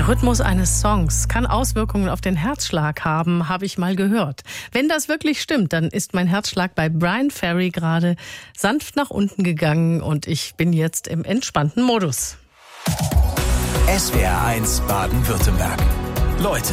Rhythmus eines Songs kann Auswirkungen auf den Herzschlag haben, habe ich mal gehört. Wenn das wirklich stimmt, dann ist mein Herzschlag bei Bryan Ferry gerade sanft nach unten gegangen und ich bin jetzt im entspannten Modus. SWR1 Baden-Württemberg. Leute.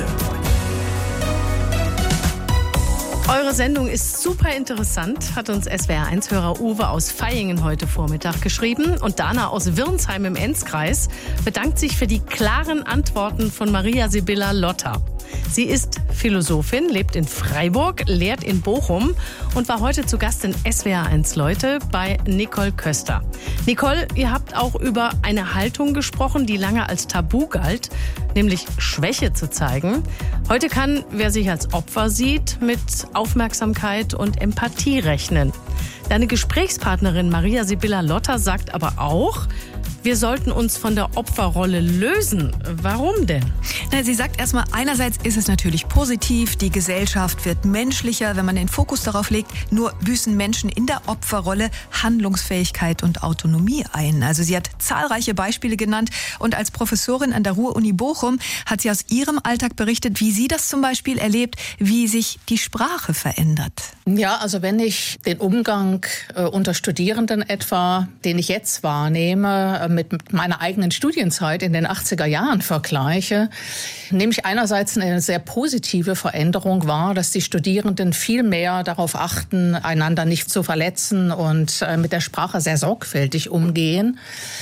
Eure Sendung ist super interessant, hat uns SWR1-Hörer Uwe aus Vaihingen heute Vormittag geschrieben. Und Dana aus Wirnsheim im Enzkreis bedankt sich für die klaren Antworten von Maria Sibylla Lotter. Sie ist Philosophin, lebt in Freiburg, lehrt in Bochum und war heute zu Gast in SWR1 Leute bei Nicole Köster. Nicole, ihr habt auch über eine Haltung gesprochen, die lange als Tabu galt, nämlich Schwäche zu zeigen. Heute kann, wer sich als Opfer sieht, mit Aufmerksamkeit und Empathie rechnen. Deine Gesprächspartnerin Maria Sibylla Lotter sagt aber auch, wir sollten uns von der Opferrolle lösen. Warum denn? Sie sagt erstmal, einerseits ist es natürlich positiv, die Gesellschaft wird menschlicher, wenn man den Fokus darauf legt, nur büßen Menschen in der Opferrolle Handlungsfähigkeit und Autonomie ein. Also sie hat zahlreiche Beispiele genannt und als Professorin an der Ruhr-Uni Bochum hat sie aus ihrem Alltag berichtet, wie sie das zum Beispiel erlebt, wie sich die Sprache verändert. Ja, also wenn ich den Umgang unter Studierenden etwa, den ich jetzt wahrnehme, mit meiner eigenen Studienzeit in den 80er Jahren vergleiche, nehme ich einerseits eine sehr positive Veränderung wahr, dass die Studierenden viel mehr darauf achten, einander nicht zu verletzen und mit der Sprache sehr sorgfältig umgehen.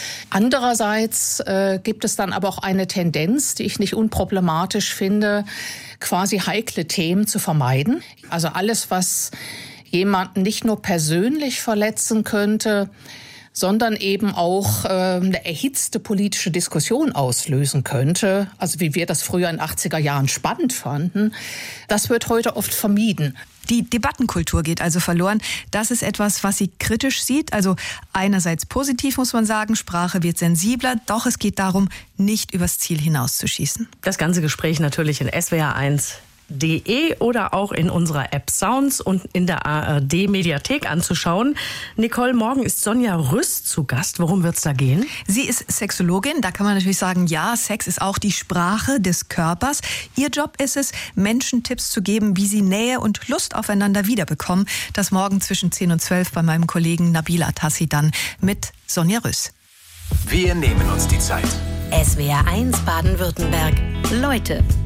Andererseits gibt es dann aber auch eine Tendenz, die ich nicht unproblematisch finde, quasi heikle Themen zu vermeiden. Also alles, was jemanden nicht nur persönlich verletzen könnte, sondern eben auch eine erhitzte politische Diskussion auslösen könnte, also wie wir das früher in den 80er Jahren spannend fanden, das wird heute oft vermieden. Die Debattenkultur geht also verloren. Das ist etwas, was sie kritisch sieht. Also einerseits positiv muss man sagen, Sprache wird sensibler, doch es geht darum, nicht übers Ziel hinauszuschießen. Das ganze Gespräch natürlich in SWR1.de oder auch in unserer App Sounds und in der ARD-Mediathek anzuschauen. Nicole, morgen ist Sonja Rüss zu Gast. Worum wird's da gehen? Sie ist Sexologin. Da kann man natürlich sagen, ja, Sex ist auch die Sprache des Körpers. Ihr Job ist es, Menschen Tipps zu geben, wie sie Nähe und Lust aufeinander wiederbekommen. Das morgen zwischen 10 und 12 bei meinem Kollegen Nabil Atassi dann mit Sonja Rüss. Wir nehmen uns die Zeit. SWR1 Baden-Württemberg. Leute.